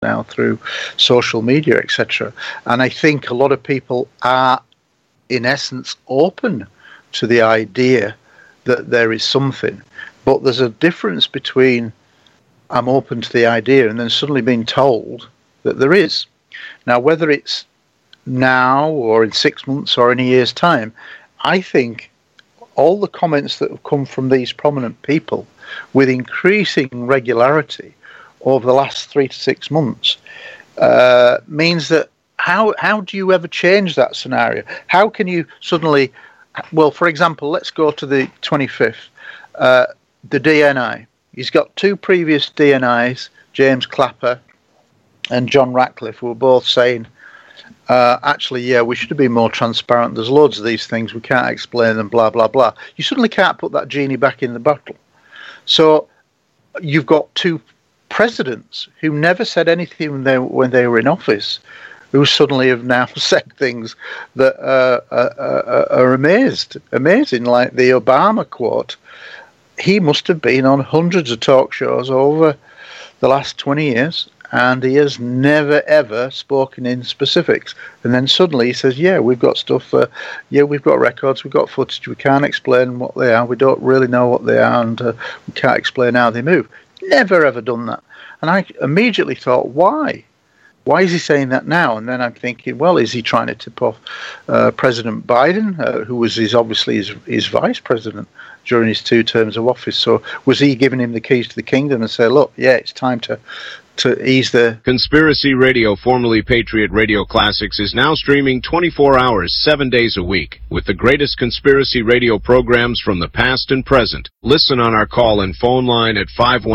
now through social media, etc. And I think a lot of people are, in essence, open to the idea that there is something. But there's a difference between I'm open to the idea and then suddenly being told that there is. Now, whether it's now or in 6 months or in a year's time, I think all the comments that have come from these prominent people with increasing regularity over the last 3 to 6 months means that how do you ever change that scenario? How can you suddenly, well, for example, let's go to the 25th, the DNI. He's got 2 previous DNIs, James Clapper and John Ratcliffe, who were both saying, actually, yeah, we should have been more transparent. There's loads of these things. We can't explain them, blah, blah, blah. You suddenly can't put that genie back in the bottle. So you've got 2 presidents who never said anything when they were in office, who suddenly have now said things that are amazing, like the Obama quote. He must have been on hundreds of talk shows over the last 20 years, and he has never, ever spoken in specifics. And then suddenly he says, yeah, we've got stuff, we've got records, we've got footage, we can't explain what they are, we don't really know what they are, and we can't explain how they move. Never, ever done that. And I immediately thought, why? Why is he saying that now? And then I'm thinking, well, is he trying to tip off President Biden, who was obviously his vice president during his 2 terms of office? So was he giving him the keys to the kingdom and say, look, yeah, it's time to ease the... Conspiracy Radio, formerly Patriot Radio Classics, is now streaming 24 hours, 7 days a week, with the greatest conspiracy radio programs from the past and present. Listen on our call and phone line at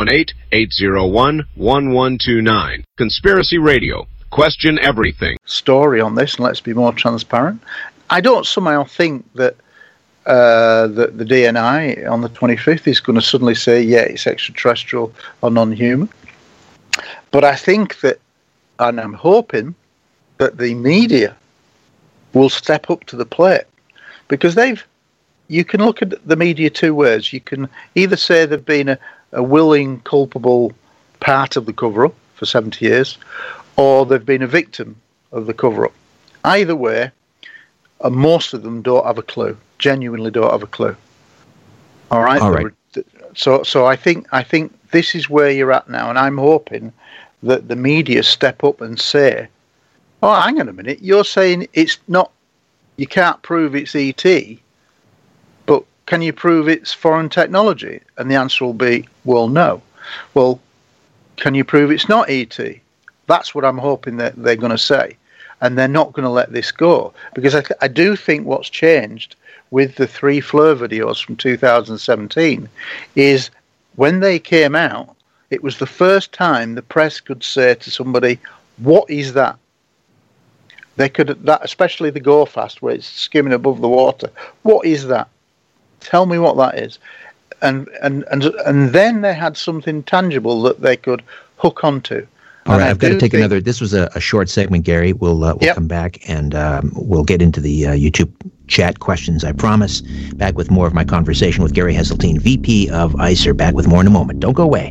518-801-1129. Conspiracy Radio. Question everything. Story on this, and let's be more transparent. I don't somehow think that the DNI on the 25th is going to suddenly say, yeah, it's extraterrestrial or non-human. But I think that, and I'm hoping, that the media will step up to the plate, because you can look at the media 2 ways. You can either say they've been a willing, culpable part of the cover-up for 70 years, or they've been a victim of the cover-up. Either way, most of them don't have a clue, genuinely don't have a clue. All right? All right. So I think this is where you're at now, and I'm hoping that the media step up and say, oh, hang on a minute, you're saying it's not, you can't prove it's ET, but can you prove it's foreign technology? And the answer will be, well, no. Well, can you prove it's not ET? That's what I'm hoping that they're going to say. And they're not going to let this go. Because I do think what's changed with the 3 Fleur videos from 2017 is when they came out, it was the first time the press could say to somebody, what is that? They could, that, especially the Go Fast, where it's skimming above the water. What is that? Tell me what that is. And then they had something tangible that they could hook onto. All right, I've got to take another. This was a short segment, Gary. We'll come back and we'll get into the YouTube chat questions, I promise. Back with more of my conversation with Gary Heseltine, VP of ICER. Back with more in a moment. Don't go away.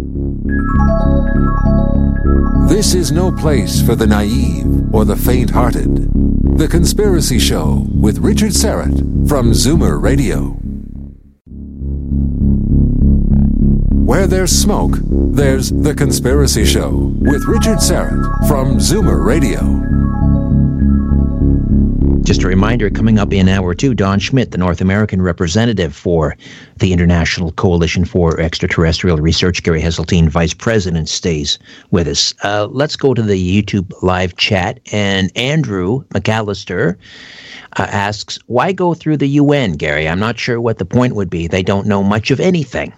This is no place for the naive or the faint-hearted. The Conspiracy Show with Richard Syrett from Zoomer Radio. Where there's smoke, there's The Conspiracy Show with Richard Syrett from Zoomer Radio. Just a reminder, coming up in hour 2, Don Schmitt, the North American representative for the International Coalition for Extraterrestrial Research. Gary Heseltine, Vice President, stays with us. Let's go to the YouTube live chat. And Andrew McAllister asks, why go through the UN, Gary? I'm not sure what the point would be. They don't know much of anything.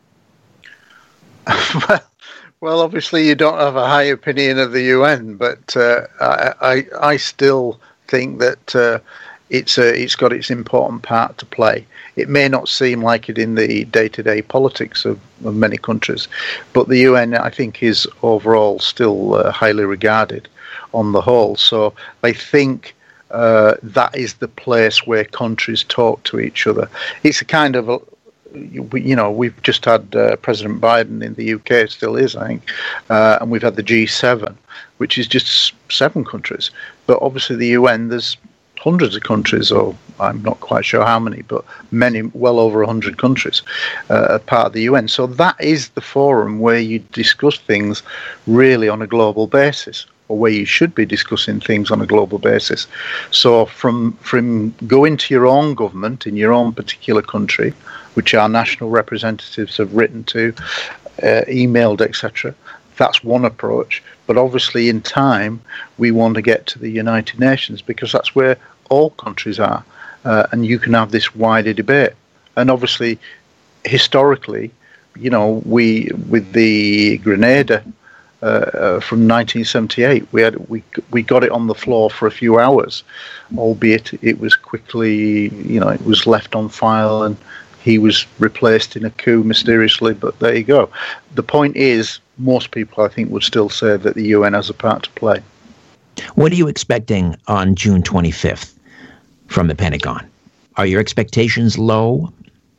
Well, obviously you don't have a high opinion of the UN, but I still think that it's got its important part to play. It may not seem like it in the day-to-day politics of many countries, but the UN, I think, is overall still highly regarded on the whole. So I think that is the place where countries talk to each other. It's a kind of we've just had President Biden in the UK, still is, I think, and we've had the G7, which is just 7 countries. But obviously the UN, there's hundreds of countries, or I'm not quite sure how many, but many, well over 100 countries are part of the UN. So that is the forum where you discuss things really on a global basis, or where you should be discussing things on a global basis. So from going to your own government in your own particular country, which our national representatives have written to, emailed, etc., that's one approach. But obviously in time, we want to get to the United Nations, because that's where all countries are. And you can have this wider debate. And obviously, historically, we, with the Grenada from 1978, we got it on the floor for a few hours, albeit it was quickly, it was left on file and he was replaced in a coup mysteriously, but there you go. The point is, most people, I think, would still say that the UN has a part to play. What are you expecting on June 25th from the Pentagon? Are your expectations low?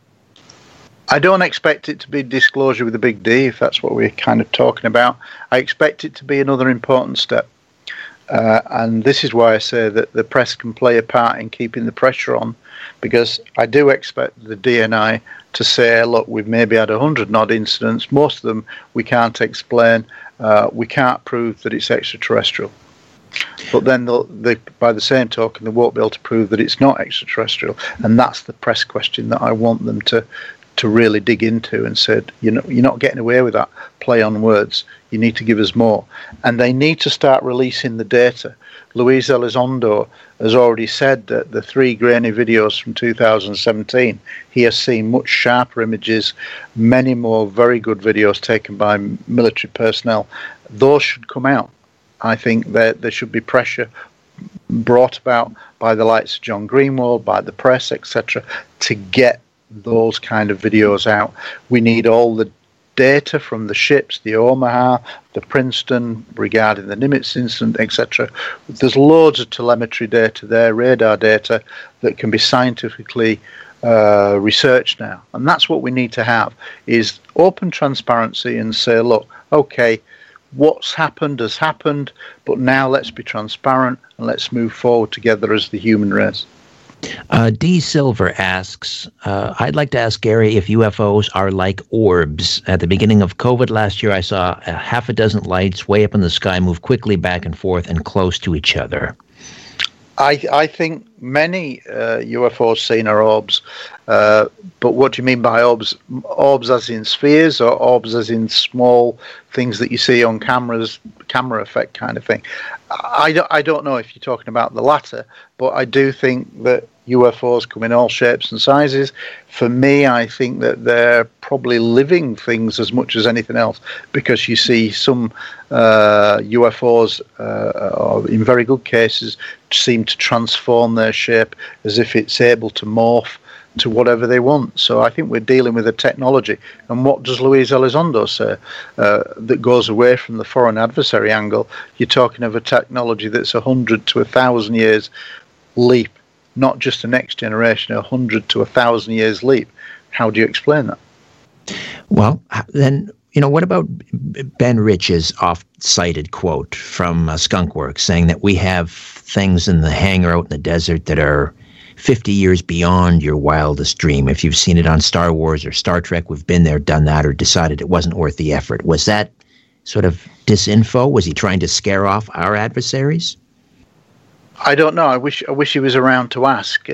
I don't expect it to be disclosure with a big D, if that's what we're kind of talking about. I expect it to be another important step. And this is why I say that the press can play a part in keeping the pressure on, because I do expect the DNI to say, look, we've maybe had 100 odd incidents. Most of them we can't explain. We can't prove that it's extraterrestrial. But then by the same token, they won't be able to prove that it's not extraterrestrial. And that's the press question that I want them to really dig into and said, you're not getting away with that play on words. You need to give us more. And they need to start releasing the data. Luis Elizondo has already said that the 3 grainy videos from 2017, he has seen much sharper images, many more very good videos taken by military personnel. Those should come out. I think that there should be pressure brought about by the likes of John Greenwald, by the press, etc., to get those kind of videos out. We need all the data from the ships, the Omaha, the Princeton, regarding the Nimitz incident, etc. There's loads of telemetry data there, radar data, that can be scientifically researched now. And that's what we need to have, is open transparency and say, look, okay, what's happened has happened, but now let's be transparent and let's move forward together as the human race. D. Silver asks, I'd like to ask Gary if UFOs are like orbs. At the beginning of COVID last year, I saw a half a dozen lights way up in the sky move quickly back and forth and close to each other. I think many UFOs seen are orbs, but what do you mean by orbs? Orbs as in spheres, or orbs as in small things that you see on cameras, camera effect kind of thing? I don't know if you're talking about the latter, but I do think that UFOs come in all shapes and sizes. For me, I think that they're probably living things as much as anything else, because you see some UFOs, in very good cases, seem to transform their shape as if it's able to morph to whatever they want. So I think we're dealing with a technology. And what does Luis Elizondo say that goes away from the foreign adversary angle? You're talking of a technology that's 100 to 1,000 years leap, not just the next generation, 100 to 1,000 years leap. How do you explain that? Well, then, what about Ben Rich's oft-cited quote from Skunkworks saying that we have things in the hangar out in the desert that are 50 years beyond your wildest dream? If you've seen it on Star Wars or Star Trek, we've been there, done that, or decided it wasn't worth the effort. Was that sort of disinfo? Was he trying to scare off our adversaries? I don't know. I wish he was around to ask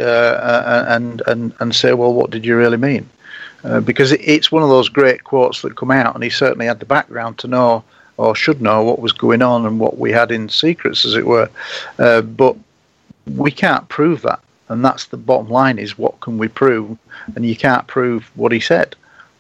and say, well, what did you really mean? Because it's one of those great quotes that come out, and he certainly had the background to know, or should know, what was going on and what we had in secrets, as it were. But we can't prove that. And that's the bottom line, is what can we prove? And you can't prove what he said.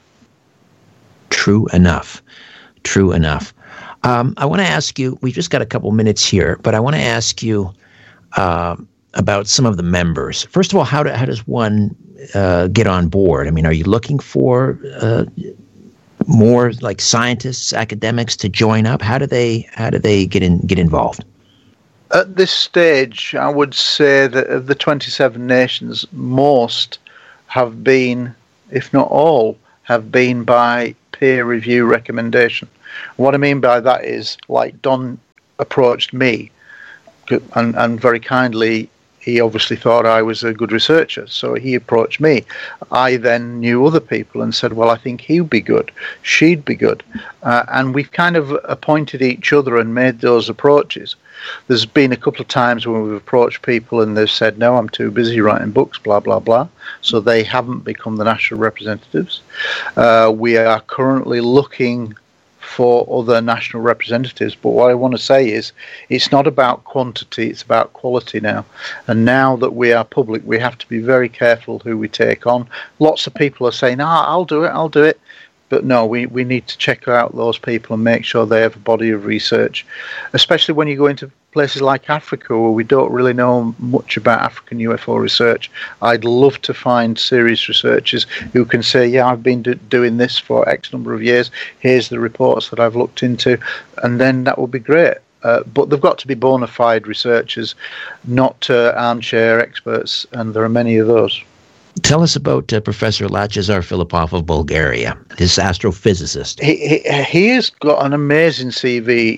True enough. True enough. I want to ask you, we've just got a couple minutes here, but I want to ask you about some of the members. First of all, how does one get on board? I mean, are you looking for more like scientists, academics to join up? How do they get involved? At this stage, I would say that of the 27 nations, most have been if not all, have been by peer review recommendation. What I mean by that is, like, Don approached me, and very kindly, he obviously thought I was a good researcher, so he approached me. I then knew other people and said, well, I think he'd be good, she'd be good. And we've kind of appointed each other and made those approaches. There's been a couple of times when we've approached people and they've said, no, I'm too busy writing books, blah, blah, blah. So they haven't become the national representatives. We are currently looking for other national representatives, but what I want to say is it's not about quantity, it's about quality now. And now that we are public, we have to be very careful who we take on. Lots of people are saying, I'll do it. But no, we need to check out those people and make sure they have a body of research, especially when you go into places like Africa where we don't really know much about African UFO research. I'd love to find serious researchers who can say, yeah, I've been doing this for X number of years, here's the reports that I've looked into, and then that would be great. But they've got to be bona fide researchers, not armchair experts, and there are many of those. Tell us about Professor Lachezar Filipov of Bulgaria, this astrophysicist. He has got an amazing CV.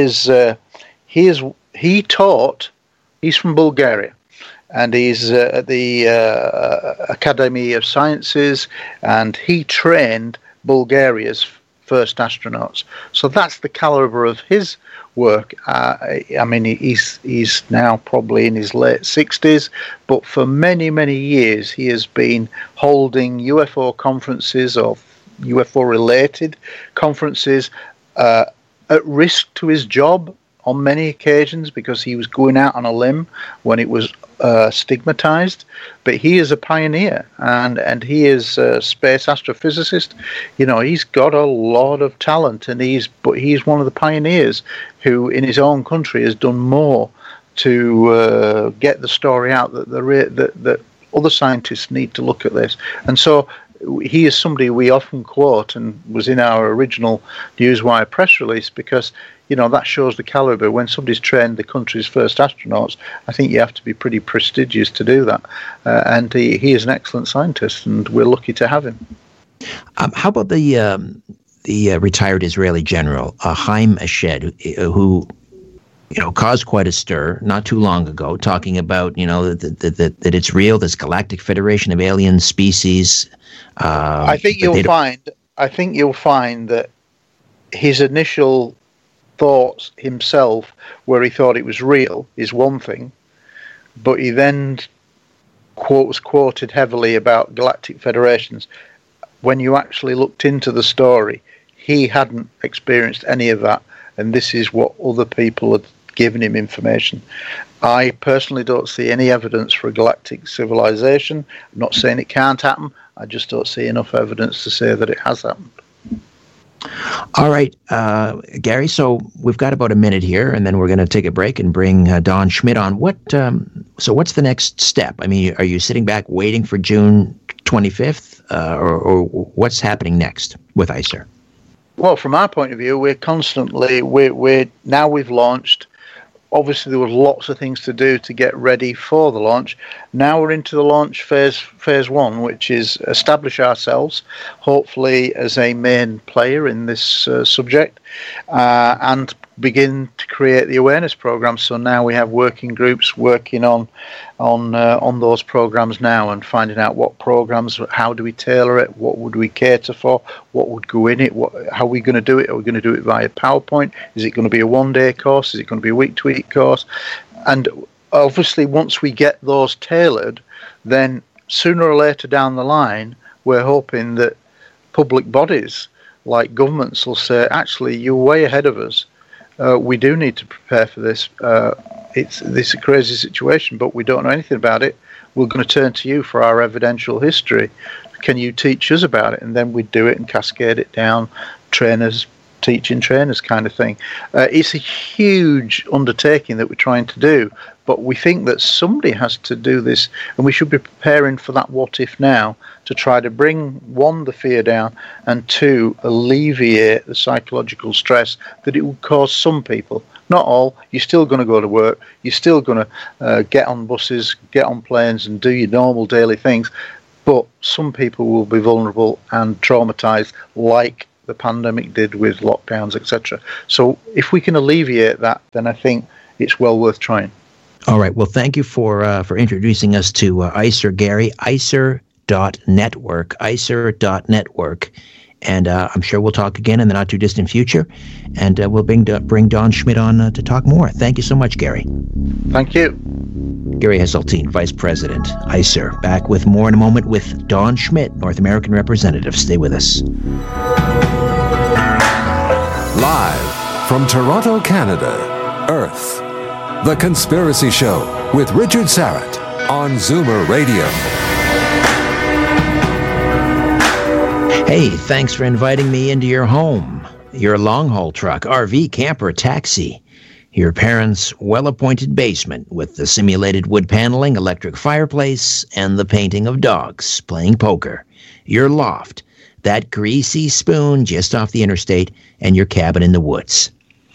He's from Bulgaria, and he's at the Academy of Sciences, and he trained Bulgaria's first astronauts. So that's the caliber of his work. I mean, he's now probably in his late 60s, but for many, many years he has been holding UFO conferences or UFO-related conferences at risk to his job on many occasions because he was going out on a limb when it was stigmatized. But he is a pioneer, and he is a space astrophysicist. You know, he's got a lot of talent, and he's one of the pioneers who in his own country has done more to get the story out that other scientists need to look at this. And so he is somebody we often quote and was in our original Newswire press release because, you know, that shows the caliber. When somebody's trained the country's first astronauts, I think you have to be pretty prestigious to do that. And he is an excellent scientist, and we're lucky to have him. How about the retired Israeli general, Haim Eshed, who, you know, caused quite a stir not too long ago, talking about, you know, that it's real, this galactic federation of alien species. I think you'll find that his initial thoughts himself, where he thought it was real, is one thing, but he then was quoted heavily about galactic federations. When you actually looked into the story, he hadn't experienced any of that, and this is what other people had given him information. I personally don't see any evidence for a galactic civilization. I'm not saying it can't happen, I just don't see enough evidence to say that it has happened. All right, Gary, so we've got about a minute here, and then we're going to take a break and bring Don Schmitt on. So what's the next step? I mean, are you sitting back waiting for June 25th, or what's happening next with ICER? Well, from our point of view, we're constantly, now we've launched. Obviously, there were lots of things to do to get ready for the launch. Now we're into the launch phase one, which is establish ourselves, hopefully as a main player in this subject, and begin to create the awareness programs. So now we have working groups working on those programs now, and finding out what programs, how do we tailor it, what would we cater for, what would go in it, how are we going to do it? Are we going to do it via PowerPoint? Is it going to be a one-day course? Is it going to be a week-to-week course? And obviously, once we get those tailored, then sooner or later down the line, we're hoping that public bodies like governments will say, actually, you're way ahead of us. We do need to prepare for this. This is a crazy situation, but we don't know anything about it. We're going to turn to you for our evidential history. Can you teach us about it? And then we do it and cascade it down, trainers, teaching trainers kind of thing. It's a huge undertaking that we're trying to do, but we think that somebody has to do this, and we should be preparing for that what if now to try to bring, one, the fear down, and two, alleviate the psychological stress that it would cause some people. Not all. You're still going to go to work. You're still going to get on buses, get on planes, and do your normal daily things. but some people will be vulnerable and traumatized, like the pandemic did with lockdowns, etc. So if we can alleviate that, then I think it's well worth trying. All right. Well, thank you for introducing us to ICER, Gary. ICER.network, ICER.network. And I'm sure we'll talk again in the not-too-distant future. And we'll bring Don Schmitt on to talk more. Thank you so much, Gary. Thank you. Gary Hesseltine, Vice President, ICER. Back with more in a moment with Don Schmitt, North American Representative. Stay with us. Live from Toronto, Canada, Earth. The Conspiracy Show with Richard Syrett on Zoomer Radio. Hey, thanks for inviting me into your home, your long-haul truck, RV, camper, taxi, your parents' well-appointed basement with the simulated wood paneling, electric fireplace, and the painting of dogs playing poker, your loft, that greasy spoon just off the interstate, and your cabin in the woods.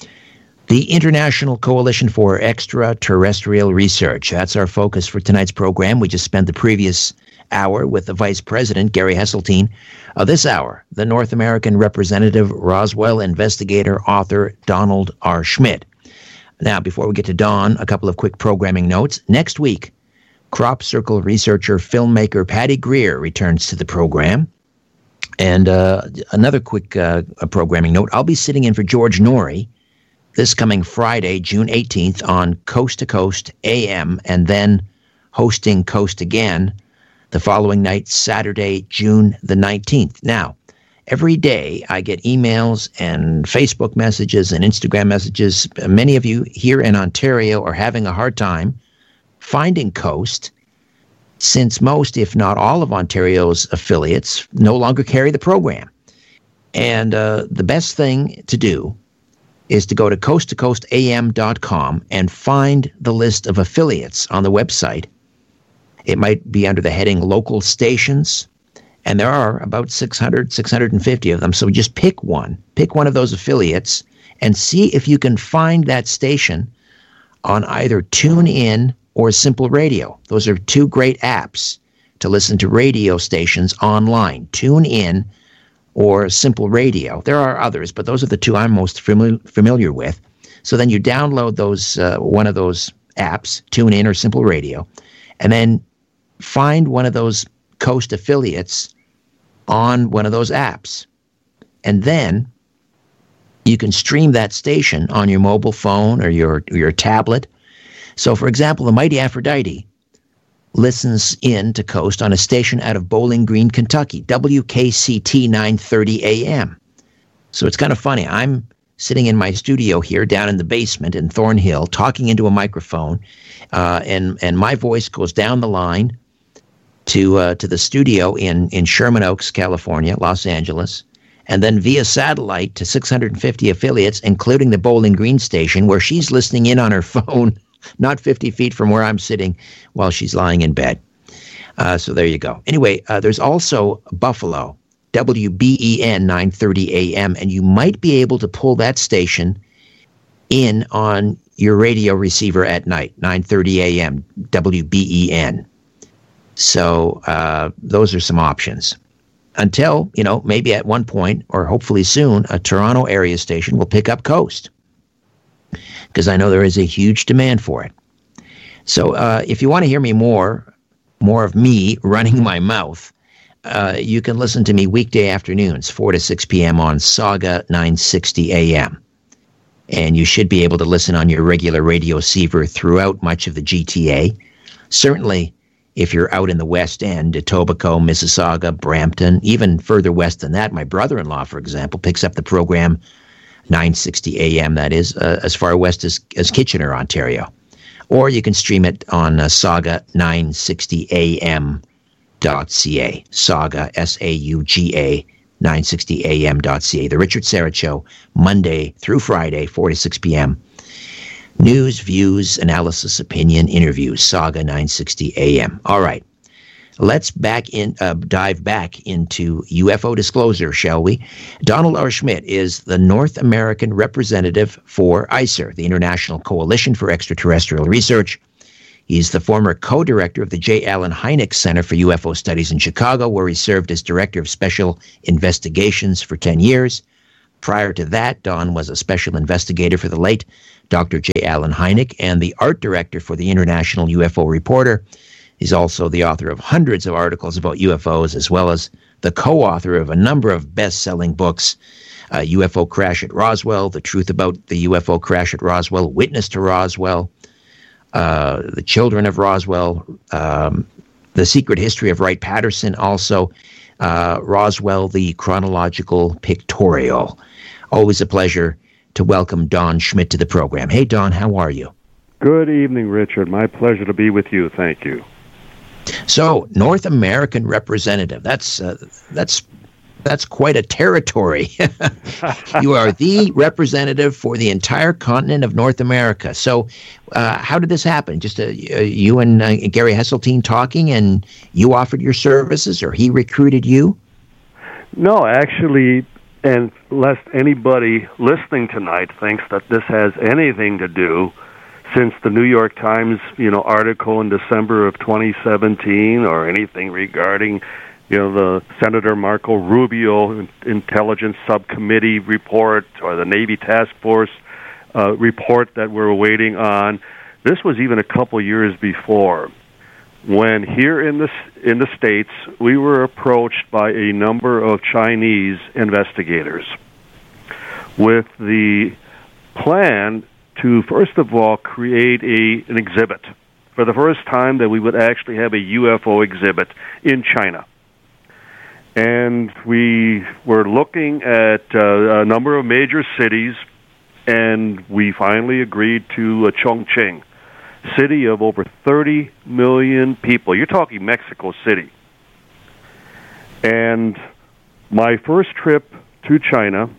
The International Coalition for Extraterrestrial Research. That's our focus for tonight's program. We just spent the previous hour with the Vice President, Gary Hesseltine. This hour, the North American Representative, Roswell investigator, author, Donald R. Schmitt. Now, before we get to Don, a couple of quick programming notes. Next week, Crop Circle researcher, filmmaker Patty Greer returns to the program. And another quick programming note, I'll be sitting in for George Norrie this coming Friday, June 18th, on Coast to Coast AM, and then hosting Coast again the following night, Saturday, June the 19th. Now, every day I get emails and Facebook messages and Instagram messages. Many of you here in Ontario are having a hard time finding Coast, since most, if not all, of Ontario's affiliates no longer carry the program. And the best thing to do is to go to coasttocoastam.com and find the list of affiliates on the website. It might be under the heading Local Stations, and there are about 650 of them. So just pick one of those affiliates, and see if you can find that station on either TuneIn or Simple Radio. Those are two great apps to listen to radio stations online. TuneIn or Simple Radio. There are others, but those are the two I'm most familiar with. So then you download those one of those apps, TuneIn or Simple Radio, and then find one of those Coast affiliates on one of those apps. And then you can stream that station on your mobile phone or your tablet. So, for example, the Mighty Aphrodite listens in to Coast on a station out of Bowling Green, Kentucky, WKCT 930 AM. So it's kind of funny. I'm sitting in my studio here down in the basement in Thornhill, talking into a microphone, and my voice goes down the line to the studio in Sherman Oaks, California, Los Angeles, and then via satellite to 650 affiliates, including the Bowling Green station, where she's listening in on her phone, not 50 feet from where I'm sitting while she's lying in bed. So there you go. Anyway, there's also Buffalo, WBEN 930 AM, and you might be able to pull that station in on your radio receiver at night, 930 AM, WBEN. So those are some options. Until, maybe at one point, or hopefully soon, a Toronto area station will pick up Coast, because I know there is a huge demand for it. So if you want to hear me more of me running my mouth, you can listen to me weekday afternoons, 4 to 6 p.m. on Saga 960 AM. And you should be able to listen on your regular radio receiver throughout much of the GTA. Certainly, if you're out in the West End, Etobicoke, Mississauga, Brampton, even further west than that, my brother-in-law, for example, picks up the program 960 AM, that is, as far west as Kitchener, Ontario. Or you can stream it on saga960am.ca. Saga, SAUGA, 960am.ca. The Richard Syrett Show, Monday through Friday, 4 to 6 p.m. News, views, analysis, opinion, interviews, Saga 960 AM. All right. Let's dive back into UFO disclosure, shall we? Donald R. Schmitt is the North American representative for ICER, the International Coalition for Extraterrestrial Research. He's the former co-director of the J. Allen Hynek Center for UFO Studies in Chicago, where he served as director of special investigations for 10 years. Prior to that, Don was a special investigator for the late Dr. J. Allen Hynek and the art director for the International UFO Reporter. He's also the author of hundreds of articles about UFOs, as well as the co-author of a number of best-selling books, UFO Crash at Roswell, The Truth About the UFO Crash at Roswell, Witness to Roswell, The Children of Roswell, The Secret History of Wright-Patterson, also Roswell, the Chronological Pictorial. Always a pleasure to welcome Don Schmitt to the program. Hey, Don, how are you? Good evening, Richard. My pleasure to be with you. Thank you. So, North American representative, that's quite a territory. You are the representative for the entire continent of North America. So how did this happen? Just you and Gary Hesseltine talking, and you offered your services, or he recruited you? No, actually, and lest anybody listening tonight thinks that this has anything to do, since the New York Times, article in December of 2017, or anything regarding the Senator Marco Rubio Intelligence Subcommittee report or the Navy Task Force report that we're waiting on. This was even a couple years before, when here in the States we were approached by a number of Chinese investigators with the plan to, first of all, create an exhibit. For the first time that we would actually have a UFO exhibit in China. And we were looking at a number of major cities, and we finally agreed to Chongqing, city of over 30 million people. You're talking Mexico City. And my first trip to China,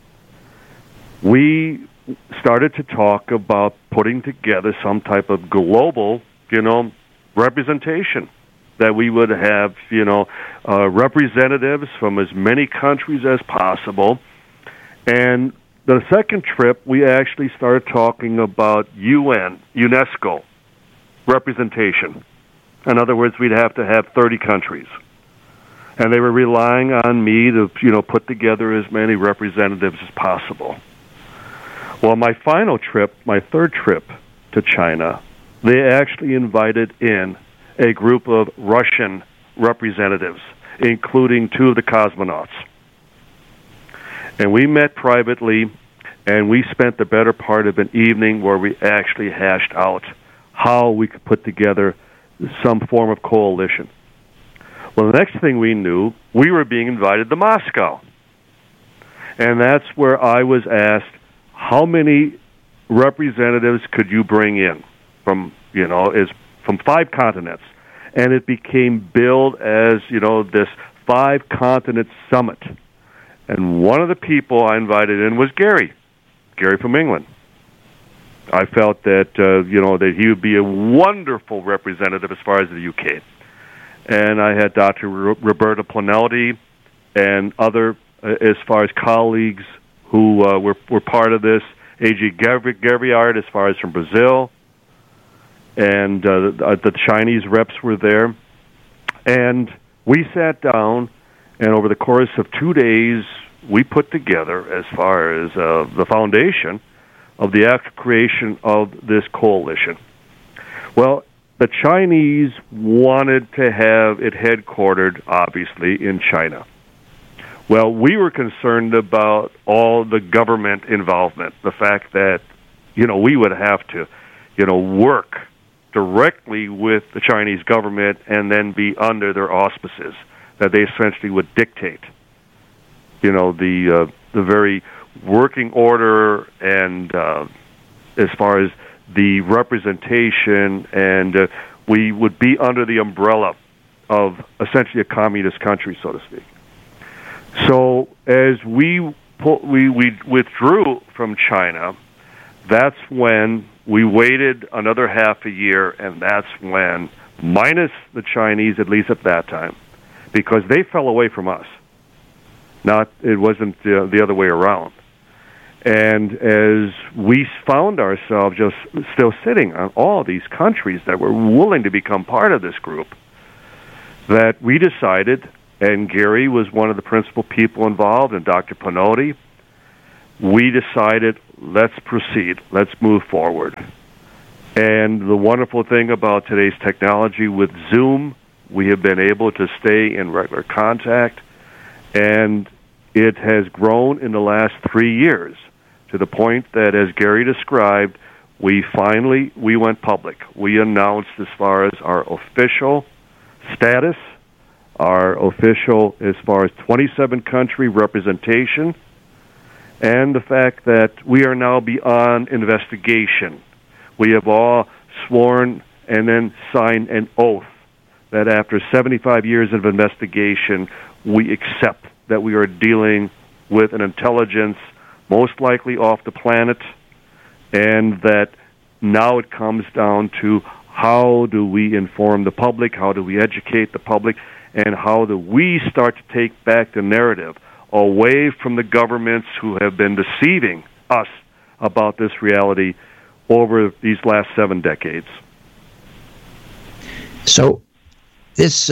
we started to talk about putting together some type of global, representation, that we would have, representatives from as many countries as possible. And the second trip, we actually started talking about UNESCO representation. In other words, we'd have to have 30 countries. And they were relying on me to, put together as many representatives as possible. Well, my final trip, my third trip to China, they actually invited in a group of Russian representatives, including two of the cosmonauts. And we met privately, and we spent the better part of an evening where we actually hashed out how we could put together some form of coalition. Well, the next thing we knew, we were being invited to Moscow. And that's where I was asked, how many representatives could you bring in from 5 continents? And it became billed as, this 5-continent summit. And one of the people I invited in was Gary from England. I felt that, that he would be a wonderful representative as far as the UK. And I had Dr. Roberta Planelli and other, as far as colleagues who were part of this, A.G. Gaviard as far as from Brazil, and the Chinese reps were there. And we sat down, and over the course of 2 days, we put together, as far as the foundation of the actual creation of this coalition. Well, the Chinese wanted to have it headquartered, obviously, in China. Well, we were concerned about all the government involvement, the fact that, we would have to, work directly with the Chinese government and then be under their auspices, that they essentially would dictate, the very working order and as far as the representation, and we would be under the umbrella of essentially a communist country, so to speak. So as we withdrew from China, that's when we waited another half a year, and that's when, minus the Chinese, at least at that time, because they fell away from us. It wasn't the other way around. And as we found ourselves just still sitting on all these countries that were willing to become part of this group, that we decided, and Gary was one of the principal people involved, and Dr. Pinotti, we decided, let's proceed, let's move forward. And the wonderful thing about today's technology with Zoom, we have been able to stay in regular contact, and it has grown in the last 3 years to the point that, as Gary described, we went public. We announced as far as our official status, our official as far as 27-country representation, and the fact that we are now beyond investigation. We have all sworn and then signed an oath that after 75 years of investigation, we accept that we are dealing with an intelligence most likely off the planet, and that now it comes down to how do we inform the public, how do we educate the public, and how do we start to take back the narrative away from the governments who have been deceiving us about this reality over these last 7 decades. So this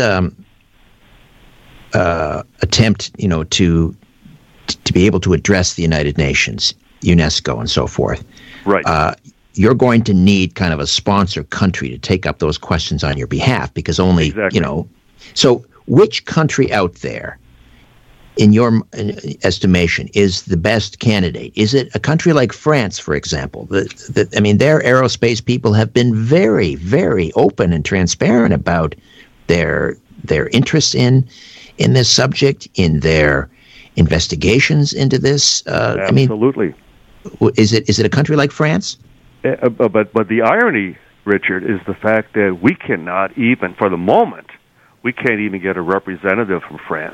attempt, to be able to address the United Nations, UNESCO, and so forth, right? You're going to need kind of a sponsor country to take up those questions on your behalf, because only, exactly. So which country out there, in your estimation, is the best candidate? Is it a country like France, for example? Their aerospace people have been very, very open and transparent about their interests in this subject, in their investigations into this. Absolutely. Is it a country like France? But the irony, Richard, is the fact that we cannot even, for the moment, we can't even get a representative from France.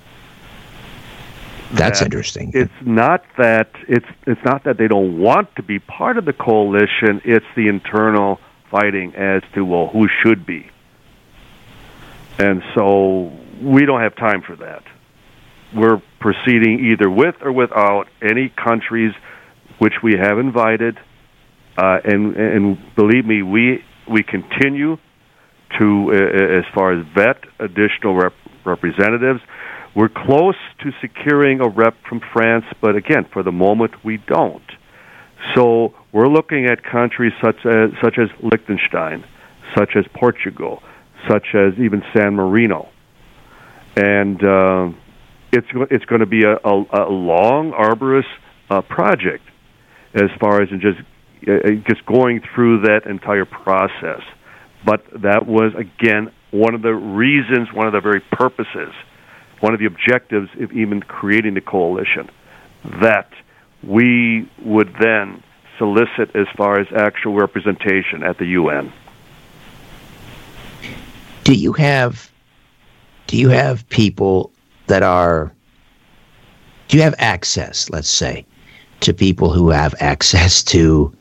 That's interesting. It's not that they don't want to be part of the coalition. It's the internal fighting as to, well, who should be. And so we don't have time for that. We're proceeding either with or without any countries which we have invited, and believe me, we continue to, as far as vet additional representatives. We're close to securing a rep from France, but again, for the moment, we don't. So we're looking at countries such as Liechtenstein, such as Portugal, such as even San Marino, and it's going to be a long, arduous project as far as just going through that entire process. But that was, again, one of the reasons, one of the very purposes, one of the objectives of even creating the coalition, that we would then solicit as far as actual representation at the UN. Do you have people that do you have access, let's say, to people who have access to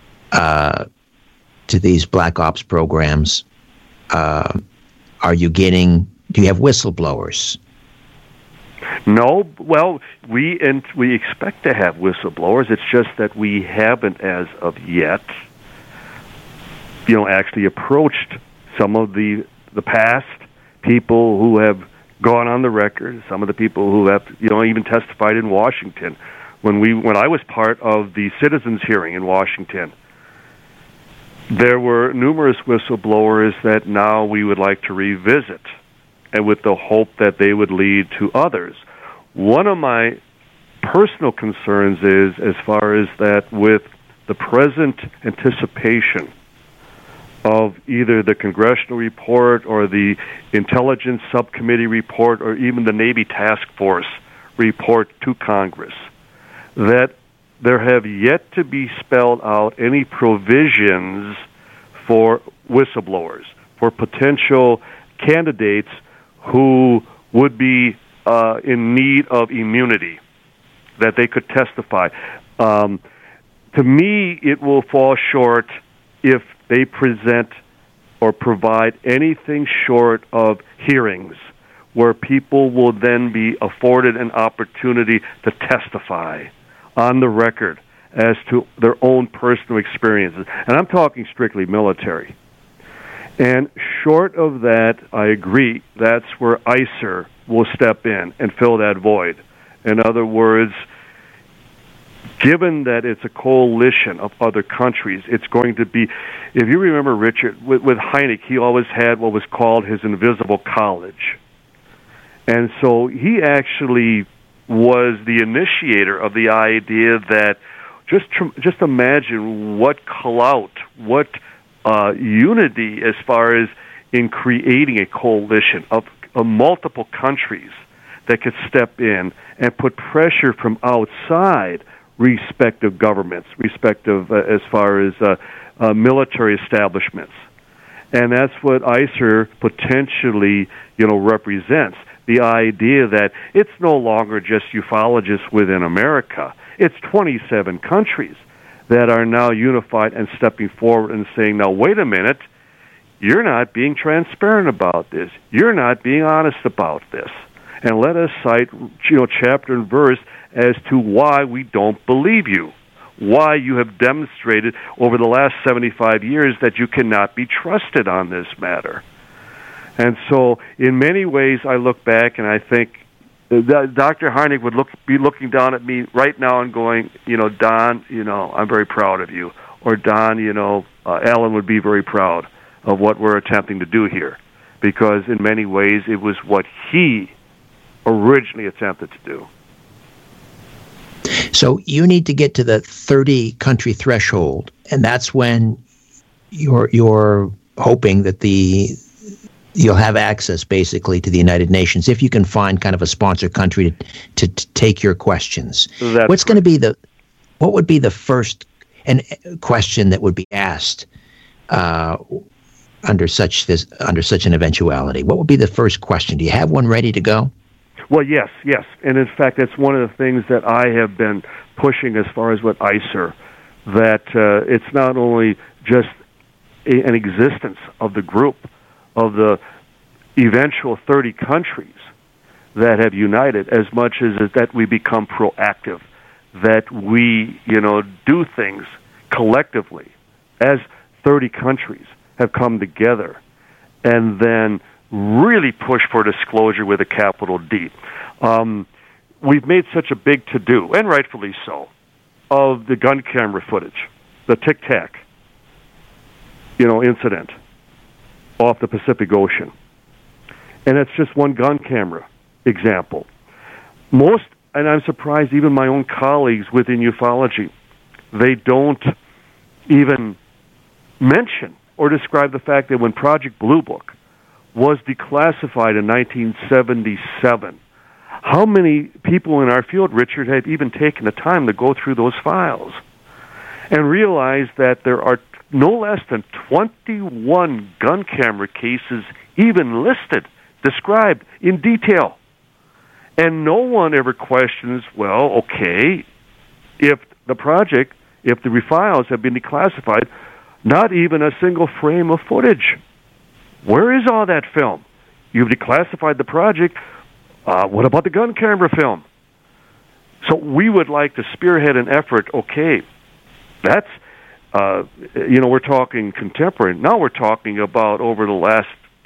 these black ops programs? Do you have whistleblowers? No, well, we expect to have whistleblowers. It's just that we haven't, as of yet, actually approached some of the past people who have gone on the record, some of the people who have, even testified in Washington. When I was part of the citizens' hearing in Washington, there were numerous whistleblowers that now we would like to revisit, and with the hope that they would lead to others. One of my personal concerns is, as far as that, with the present anticipation of either the congressional report or the intelligence subcommittee report or even the Navy task force report to Congress, that there have yet to be spelled out any provisions for whistleblowers, for potential candidates who would be in need of immunity, that they could testify. To me, it will fall short if they present or provide anything short of hearings where people will then be afforded an opportunity to testify on the record as to their own personal experiences. And I'm talking strictly military. And short of that, I agree, that's where ICER will step in and fill that void. In other words, given that it's a coalition of other countries, it's going to be, if you remember, Richard, with Hynek, he always had what was called his invisible college. And so he actually was the initiator of the idea that just imagine what clout, what unity as far as in creating a coalition of multiple countries that could step in and put pressure from outside respective governments, respective as far as military establishments. And that's what ICER potentially, represents. The idea that it's no longer just ufologists within America. It's 27 countries that are now unified and stepping forward and saying, now, wait a minute, you're not being transparent about this. You're not being honest about this. And let us cite, chapter and verse as to why we don't believe you, why you have demonstrated over the last 75 years that you cannot be trusted on this matter. And so, in many ways, I look back and I think Dr. Hynek would be looking down at me right now and going, Don, I'm very proud of you. Or Don, Alan would be very proud of what we're attempting to do here. Because in many ways, it was what he originally attempted to do. So you need to get to the 30-country threshold, and that's when you're hoping that you'll have access basically to the United Nations if you can find kind of a sponsor country to take your questions. What would be the first question that would be asked under such an eventuality? What would be the first question? Do you have one ready to go? Well, yes. And in fact, that's one of the things that I have been pushing as far as what ICER, that it's not only just an existence of the group, of the eventual 30 countries that have united, as much as that we become proactive, that we, do things collectively as 30 countries have come together, and then really push for disclosure with a capital D. We've made such a big to-do, and rightfully so, of the gun camera footage, the Tic Tac, incident off the Pacific Ocean. And it's just one gun camera example. And I'm surprised even my own colleagues within ufology, they don't even mention or describe the fact that when Project Blue Book was declassified in 1977, how many people in our field, Richard, have even taken the time to go through those files and realize that there are no less than 21 gun camera cases even listed, described in detail. And no one ever questions, well, okay, if the files have been declassified, not even a single frame of footage. Where is all that film? You've declassified the project. What about the gun camera film? So we would like to spearhead an effort. Okay, that's, we're talking contemporary. Now we're talking about over the last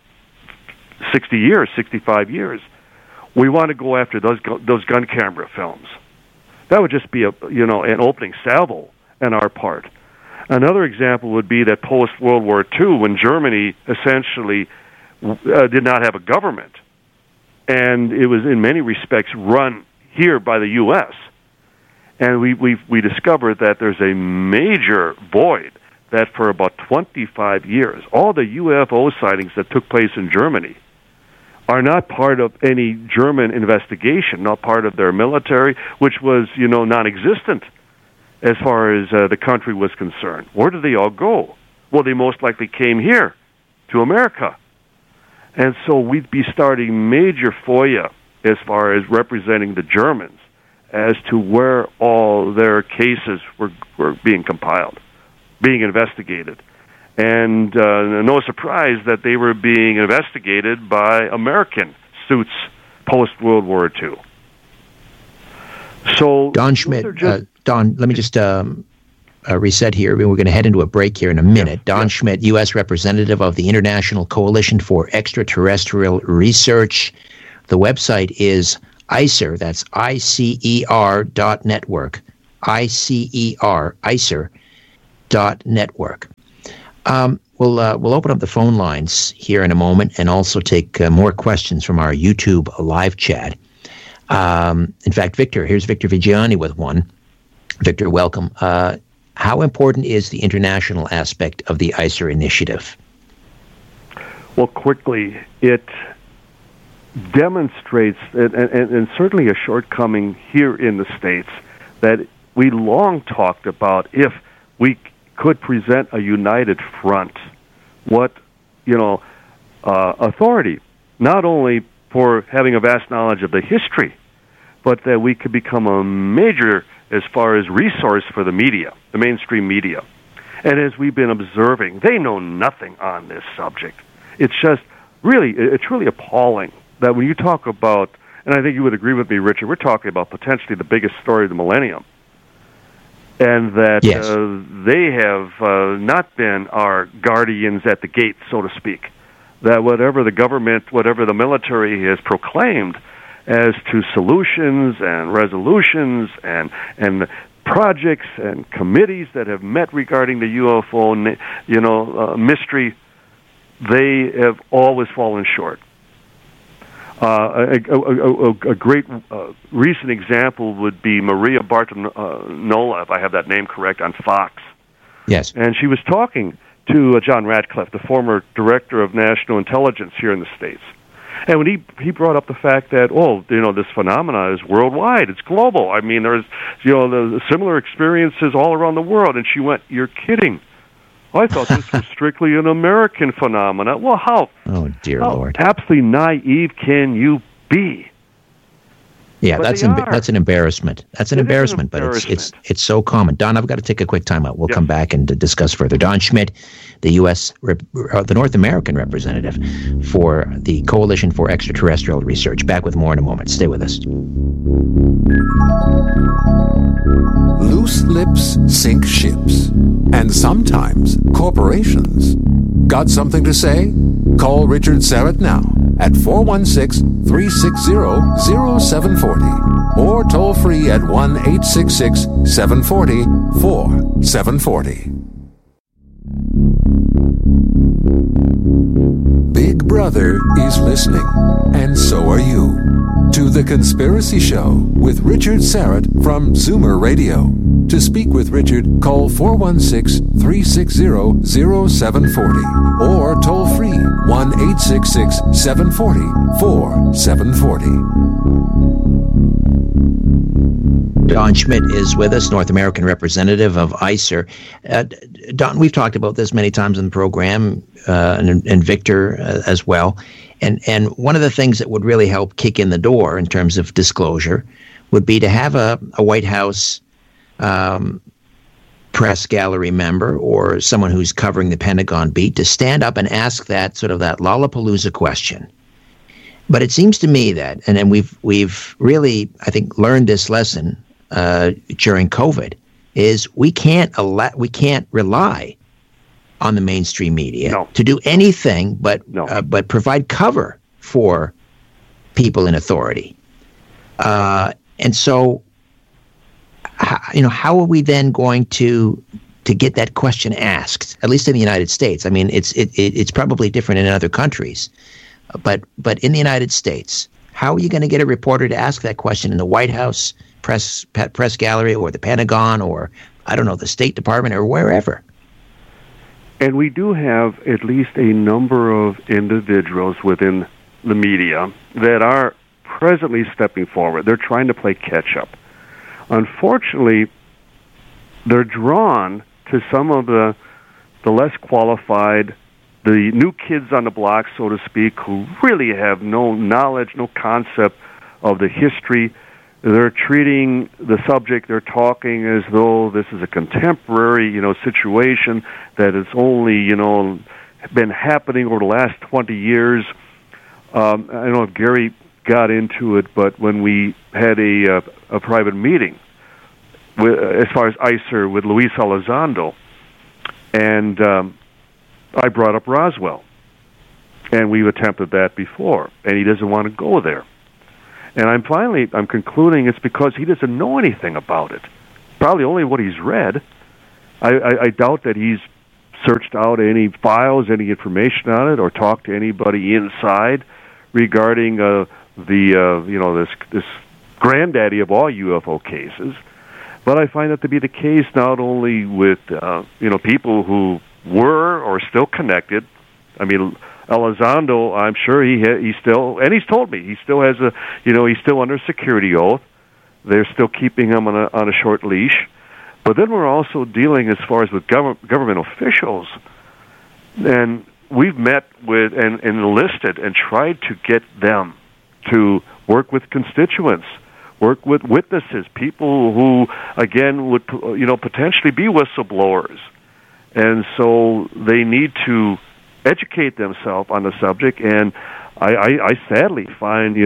60 years, 65 years. We want to go after those gun camera films. That would just be an opening salvo on our part. Another example would be that post-World War II, when Germany essentially did not have a government, and it was in many respects run here by the U.S., and we discovered that there's a major void, that for about 25 years, all the UFO sightings that took place in Germany are not part of any German investigation, not part of their military, which was, non-existent as far as the country was concerned. Where did they all go? Well, they most likely came here to America. And so we'd be starting major FOIA as far as representing the Germans as to where all their cases were being compiled, being investigated. And no surprise that they were being investigated by American suits post-World War II. So Don Schmitt, Don, let me just reset here. We're going to head into a break here in a minute. Don Schmitt, U.S. Representative of the International Coalition for Extraterrestrial Research. The website is ICER, that's ICER.network. ICER.network. We'll open up the phone lines here in a moment and also take more questions from our YouTube live chat. In fact, here's Victor Vigiani with one. Victor, welcome. How important is the international aspect of the ICER initiative? Well, quickly, it demonstrates, and certainly a shortcoming here in the States, that we long talked about if we could present a united front, what, authority, not only for having a vast knowledge of the history, but that we could become a major, as far as resource for the media, the mainstream media. And as we've been observing, they know nothing on this subject. It's just it's really appalling that when you talk about, and I think you would agree with me, Richard, we're talking about potentially the biggest story of the millennium. And that they have not been our guardians at the gate, so to speak. That whatever the government, whatever the military has proclaimed as to solutions and resolutions and projects and committees that have met regarding the UFO, mystery, they have always fallen short. A great recent example would be Maria Bartonola, if I have that name correct, on Fox. Yes. And she was talking to John Ratcliffe, the former director of national intelligence here in the States. And when he brought up the fact that, this phenomena is worldwide, it's global. I mean, there's, the similar experiences all around the world. And she went, "You're kidding. I thought this was strictly an American phenomena." Well, how? Oh, dear Lord. Absolutely naive can you be? Yeah, that's an embarrassment. That's an embarrassment, but it's so common. Don, I've got to take a quick time out. We'll come back and discuss further. Don Schmitt, the U.S. the North American representative for the Coalition for Extraterrestrial Research. Back with more in a moment. Stay with us. Loose lips sink ships, and sometimes corporations. Got something to say? Call Richard Syrett now at 416-360-0740 or toll free at 1-866-740-4740. Big Brother is listening, and so are you, to The Conspiracy Show with Richard Syrett from Zoomer Radio. To speak with Richard, call 416-360-0740 or toll free 1-866-740-4740. Don Schmitt is with us, North American representative of ICER. Don, we've talked about this many times in the program, and Victor as well. And one of the things that would really help kick in the door in terms of disclosure would be to have a White House press gallery member or someone who's covering the Pentagon beat to stand up and ask that Lollapalooza question. But it seems to me that, and then we've really, I think, learned this lesson during COVID, is we can't rely on the mainstream media to do anything but provide cover for people in authority. And so, how are we then going to get that question asked? At least in the United States. I mean, it's probably different in other countries, but in the United States, how are you going to get a reporter to ask that question in the White House press gallery or the Pentagon or I don't know, the State Department or wherever? And we do have at least a number of individuals within the media that are presently stepping forward. They're trying to play catch up. Unfortunately, they're drawn to some of the less qualified, the new kids on the block, so to speak, who really have no knowledge, no concept of the history. They're treating the subject they're talking as though this is a contemporary, situation that has only, been happening over the last 20 years. I don't know if Gary got into it, but when we had a private meeting, as far as ICER with Luis Elizondo, and I brought up Roswell, and we've attempted that before, and he doesn't want to go there. And I'm concluding it's because he doesn't know anything about it. Probably only what he's read. I doubt that he's searched out any files, any information on it, or talked to anybody inside regarding this granddaddy of all UFO cases. But I find that to be the case not only with people who were or still connected. I mean, Elizondo, I'm sure he still, and he's told me he still has he's still under security oath. They're still keeping him on a short leash. But then we're also dealing as far as with government officials, and we've met with and enlisted and tried to get them to work with constituents, work with witnesses, people who again would potentially be whistleblowers, and so they need to educate themselves on the subject. And I sadly find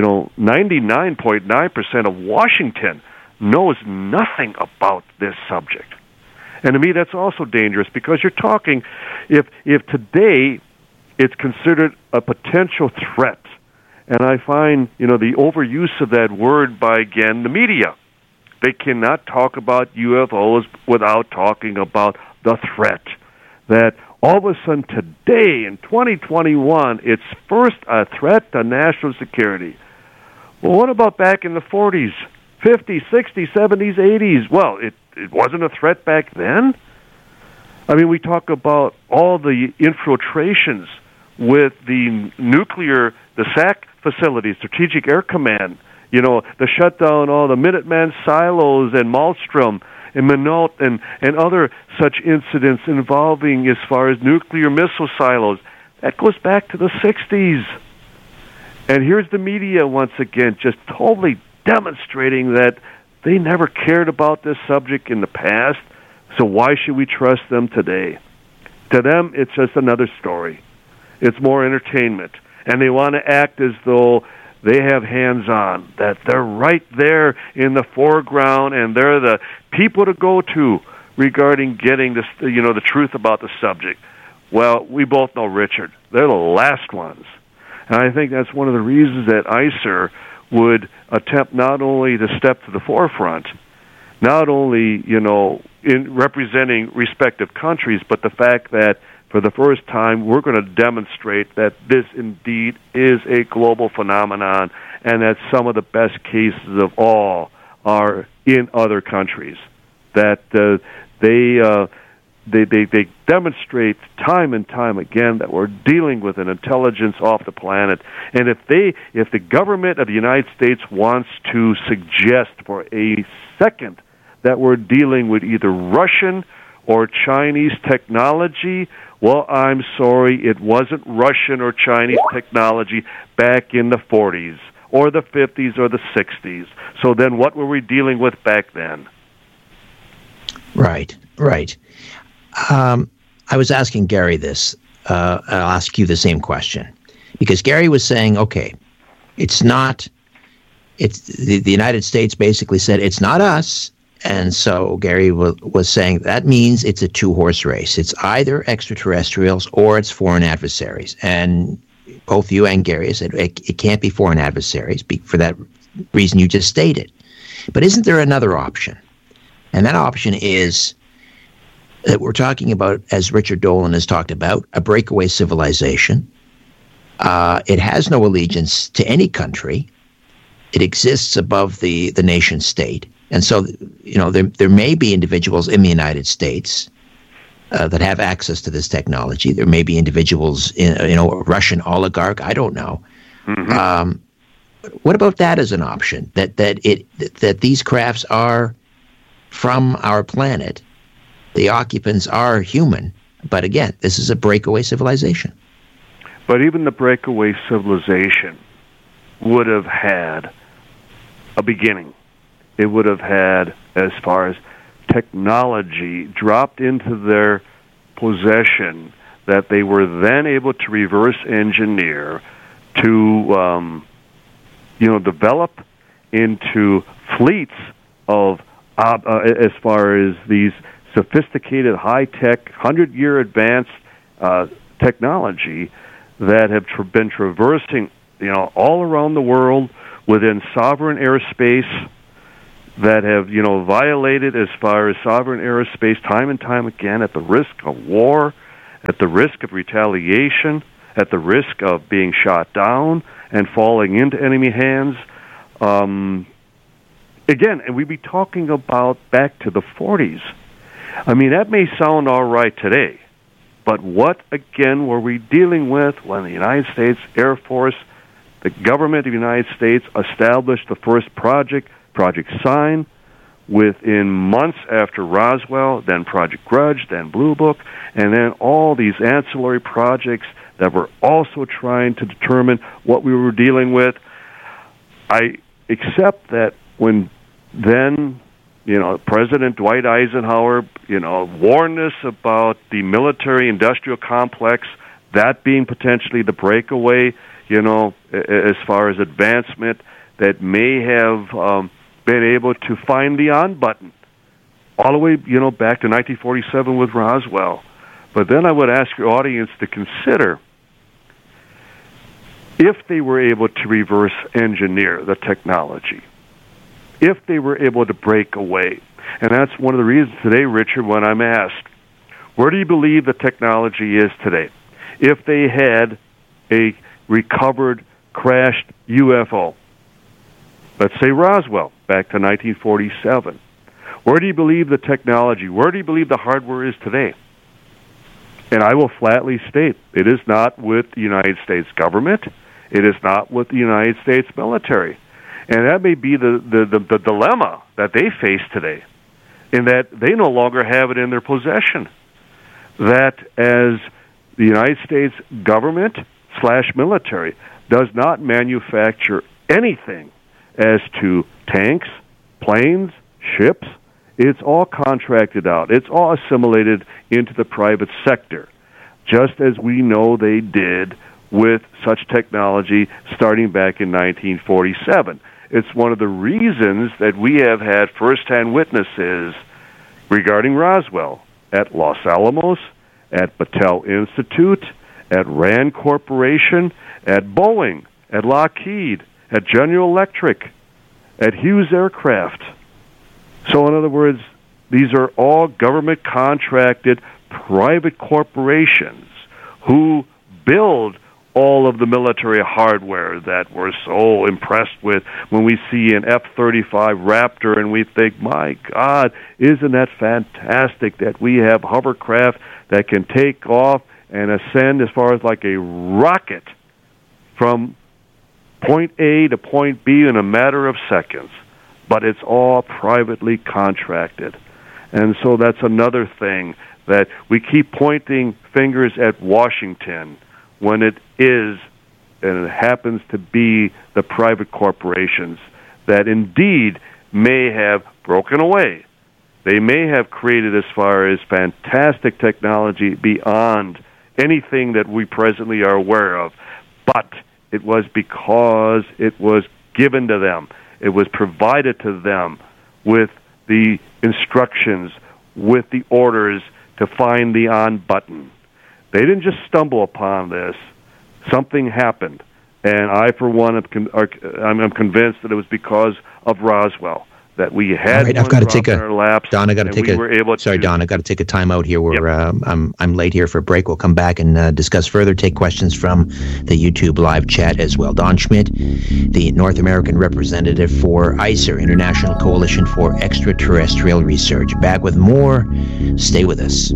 99.9% of Washington knows nothing about this subject. And to me, that's also dangerous, because you're talking, if today it's considered a potential threat, and I find, the overuse of that word by, again, the media. They cannot talk about UFOs without talking about the threat. That all of a sudden today, in 2021, it's first a threat to national security. Well, what about back in the 40s? 50s, 60s, 70s, 80s. Well, it wasn't a threat back then. I mean, we talk about all the infiltrations with the SAC facilities, Strategic Air Command, the shutdown, all the Minuteman silos and Malmstrom and Minot and other such incidents involving as far as nuclear missile silos. That goes back to the 60s. And here's the media once again just totally demonstrating that they never cared about this subject in the past, so why should we trust them today? To them, it's just another story. It's more entertainment. And they want to act as though they have hands-on, that they're right there in the foreground, and they're the people to go to regarding getting this, the truth about the subject. Well, we both know, Richard, they're the last ones. And I think that's one of the reasons that ICER would attempt not only to step to the forefront, not only, in representing respective countries, but the fact that for the first time we're going to demonstrate that this indeed is a global phenomenon, and that some of the best cases of all are in other countries. That they demonstrate time and time again that we're dealing with an intelligence off the planet. And if the government of the United States wants to suggest for a second that we're dealing with either Russian or Chinese technology, well, I'm sorry, it wasn't Russian or Chinese technology back in the 40s or the 50s or the 60s. So then what were we dealing with back then? Right. I was asking Gary this. I'll ask you the same question. Because Gary was saying, okay, the United States basically said, it's not us. And so Gary was saying that means it's a two-horse race. It's either extraterrestrials or it's foreign adversaries. And both you and Gary said it can't be foreign adversaries for that reason you just stated. But isn't there another option? And that option is that we're talking about, as Richard Dolan has talked about, a breakaway civilization. It has no allegiance to any country. It exists above the nation state. And so, there may be individuals in the United States that have access to this technology. There may be individuals in, a Russian oligarch. I don't know. Mm-hmm. What about that as an option? That these crafts are from our planet. The occupants are human. But again, this is a breakaway civilization. But even the breakaway civilization would have had a beginning. It would have had, as far as technology dropped into their possession, that they were then able to reverse engineer to, develop into fleets of as far as these sophisticated, high-tech, 100-year advanced technology that have been traversing, all around the world within sovereign airspace, that have, violated as far as sovereign airspace time and time again at the risk of war, at the risk of retaliation, at the risk of being shot down and falling into enemy hands. Again, and we'd be talking about back to the 40s. I mean, that may sound all right today, but what, again, were we dealing with when the United States Air Force, the government of the United States, established the first Project Sign, within months after Roswell, then Project Grudge, then Blue Book, and then all these ancillary projects that were also trying to determine what we were dealing with? I accept that when then, President Dwight Eisenhower, warned us about the military-industrial complex, that being potentially the breakaway, as far as advancement that may have been able to find the on button all the way, back to 1947 with Roswell. But then I would ask your audience to consider if they were able to reverse engineer the technology, if they were able to break away. And that's one of the reasons today, Richard, when I'm asked, where do you believe the technology is today? If they had a recovered, crashed UFO, let's say Roswell, back to 1947, where do you believe the technology, where do you believe the hardware is today? And I will flatly state, it is not with the United States government, it is not with the United States military. And that may be the dilemma that they face today, in that they no longer have it in their possession. That as the United States government / military does not manufacture anything as to tanks, planes, ships, it's all contracted out. It's all assimilated into the private sector, just as we know they did with such technology starting back in 1947. It's one of the reasons that we have had first-hand witnesses regarding Roswell at Los Alamos, at Battelle Institute, at Rand Corporation, at Boeing, at Lockheed, at General Electric, at Hughes Aircraft. So in other words, these are all government-contracted private corporations who build all of the military hardware that we're so impressed with when we see an F-35 Raptor and we think, my God, isn't that fantastic that we have hovercraft that can take off and ascend as far as like a rocket from point A to point B in a matter of seconds. But it's all privately contracted. And so that's another thing, that we keep pointing fingers at Washington when it is, and it happens to be, the private corporations that indeed may have broken away. They may have created as far as fantastic technology beyond anything that we presently are aware of. But it was because it was given to them. It was provided to them with the instructions, with the orders to find the on button. They didn't just stumble upon this. Something happened. And I, for one, I'm convinced that it was because of Roswell, that we had right, I've got to take a, our laps. Don, I got to take Don, I got to take a time out here. Where I'm late here for a break. We'll come back and discuss further. Take questions from the YouTube live chat as well. Don Schmitt, the North American representative for ICER, International Coalition for Extraterrestrial Research. Back with more. Stay with us.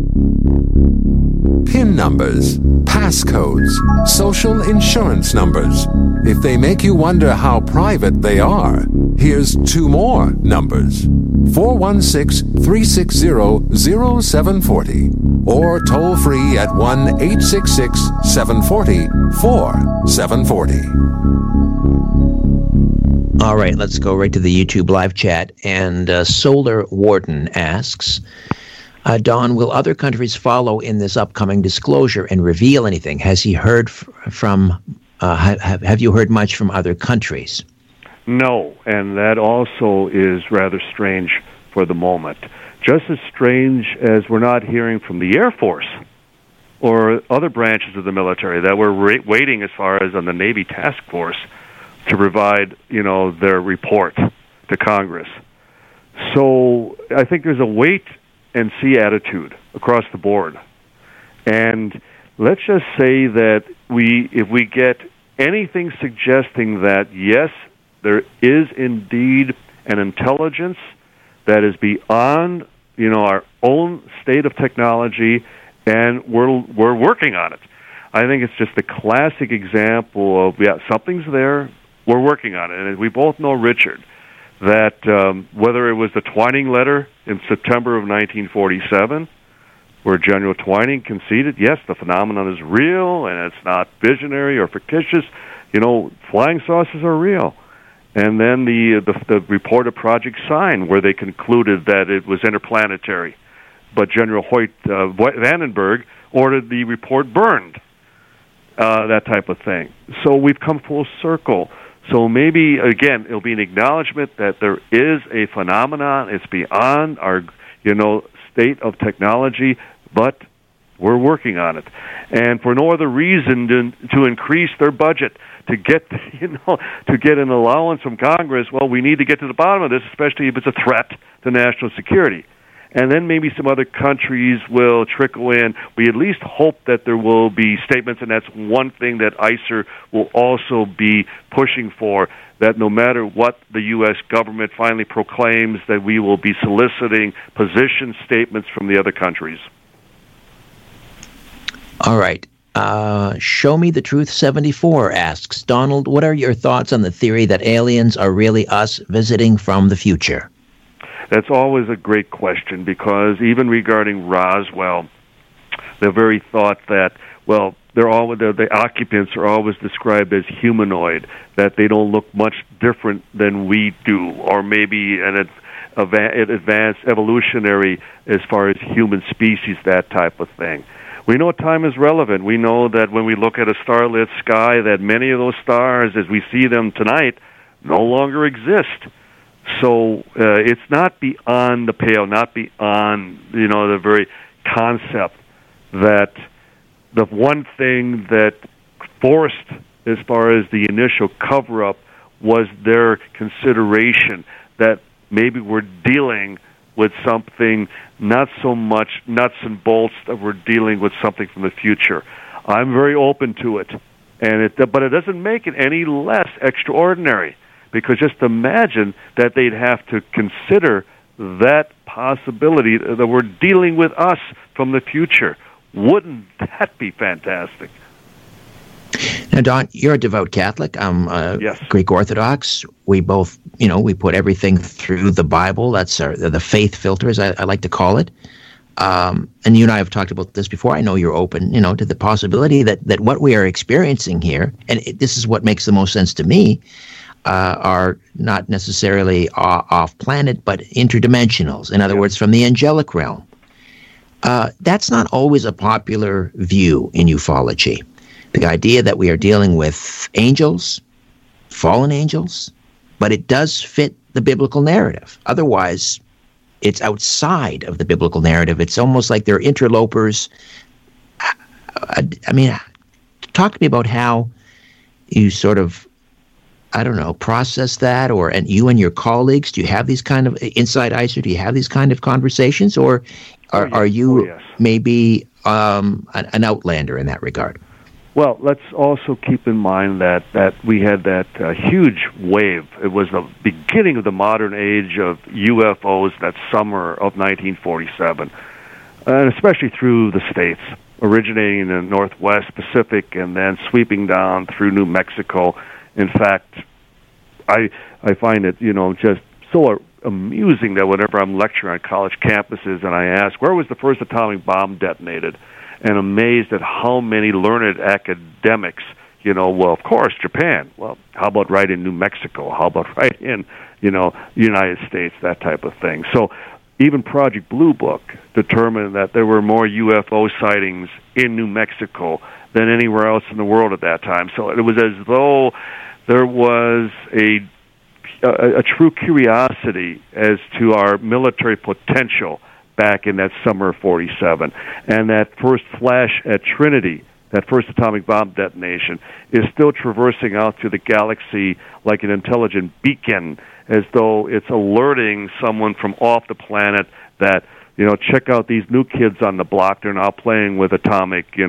PIN numbers, passcodes, social insurance numbers. If they make you wonder how private they are, here's two more numbers. 416-360-0740 or toll free at 1-866-740-4740. All right, let's go right to the YouTube live chat. And Solar Warden asks, Don, will other countries follow in this upcoming disclosure and reveal anything? Has he heard from, have you heard much from other countries? No, and that also is rather strange for the moment. Just as strange as we're not hearing from the Air Force or other branches of the military that we're waiting as far as on the Navy task force to provide, their report to Congress. So I think there's a wait and see attitude across the board. And let's just say that if we get anything suggesting that, yes, there is indeed an intelligence that is beyond, our own state of technology, and we're working on it. I think it's just a classic example of, something's there, we're working on it. And we both know, Richard, that whether it was the Twining letter in September of 1947, where General Twining conceded, yes, the phenomenon is real and it's not visionary or fictitious. Flying saucers are real. And then the report of Project Sign, where they concluded that it was interplanetary. But General Hoyt Vandenberg ordered the report burned, that type of thing. So we've come full circle. So maybe, again, it'll be an acknowledgement that there is a phenomenon. It's beyond our, state of technology, but we're working on it. And for no other reason to increase their budget, to get, to get an allowance from Congress, well, we need to get to the bottom of this, especially if it's a threat to national security. And then maybe some other countries will trickle in. We at least hope that there will be statements, and that's one thing that ICER will also be pushing for, that no matter what the U.S. government finally proclaims, that we will be soliciting position statements from the other countries. All right. Show Me the Truth 74 asks, Donald, what are your thoughts on the theory that aliens are really us visiting from the future? That's always a great question, because even regarding Roswell, the very thought that, well, the occupants are always described as humanoid, that they don't look much different than we do, or maybe an advanced evolutionary as far as human species, that type of thing. We know time is relevant. We know that when we look at a starlit sky, that many of those stars, as we see them tonight, no longer exist. So it's not beyond the pale, not beyond, the very concept that the one thing that forced, as far as the initial cover-up, was their consideration that maybe we're dealing with something not so much nuts and bolts, that we're dealing with something from the future. I'm very open to it, but it doesn't make it any less extraordinary. Because just imagine that they'd have to consider that possibility that we're dealing with us from the future. Wouldn't that be fantastic? Now, Don, you're a devout Catholic. I'm yes. Greek Orthodox. We both, we put everything through the Bible. That's the faith filter, as I like to call it. And you and I have talked about this before. I know you're open, to the possibility that what we are experiencing here, and this is what makes the most sense to me, are not necessarily off-planet, but interdimensionals. In other words, from the angelic realm. That's not always a popular view in ufology. The idea that we are dealing with angels, fallen angels, but it does fit the biblical narrative. Otherwise, it's outside of the biblical narrative. It's almost like they're interlopers. I mean, talk to me about how you sort of, process that, and you and your colleagues, do you have these kind of, inside ICER, do you have these kind of conversations, or are you maybe an outlander in that regard? Well, let's also keep in mind that we had that huge wave. It was the beginning of the modern age of UFOs, that summer of 1947, and especially through the states, originating in the Northwest Pacific and then sweeping down through New Mexico. In fact, I find it, just so amusing that whenever I'm lecturing on college campuses and I ask, where was the first atomic bomb detonated? And amazed at how many learned academics, well, of course, Japan. Well, how about right in New Mexico? How about right in, United States, that type of thing. So even Project Blue Book determined that there were more UFO sightings in New Mexico than anywhere else in the world at that time. So it was as though there was a a true curiosity as to our military potential back in that summer of 47. And that first flash at Trinity, that first atomic bomb detonation, is still traversing out through the galaxy like an intelligent beacon, as though it's alerting someone from off the planet that, check out these new kids on the block. They're now playing with atomic,